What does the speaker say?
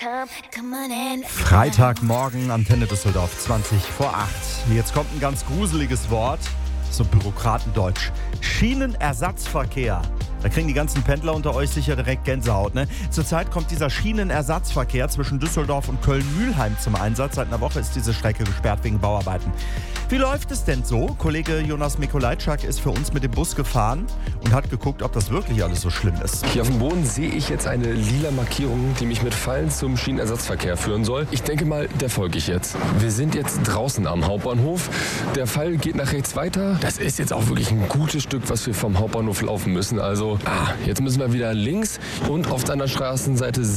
Freitagmorgen, Antenne Düsseldorf, 20 vor 8. Jetzt kommt ein ganz gruseliges Wort, so Bürokratendeutsch. Schienenersatzverkehr. Da kriegen die ganzen Pendler unter euch sicher direkt Gänsehaut, ne? Zurzeit kommt dieser Schienenersatzverkehr zwischen Düsseldorf und Köln-Mülheim zum Einsatz. Seit einer Woche ist diese Strecke gesperrt wegen Bauarbeiten. Wie läuft es denn so? Kollege Jonas Mikolajczak ist für uns mit dem Bus gefahren und hat geguckt, ob das wirklich alles so schlimm ist. Hier auf dem Boden sehe ich jetzt eine lila Markierung, die mich mit Pfeilen zum Schienenersatzverkehr führen soll. Ich denke mal, der folge ich jetzt. Wir sind jetzt draußen am Hauptbahnhof. Der Pfeil geht nach rechts weiter. Das ist jetzt auch wirklich ein gutes Stück, was wir vom Hauptbahnhof laufen müssen. Also, jetzt müssen wir wieder links und auf der anderen Straßenseite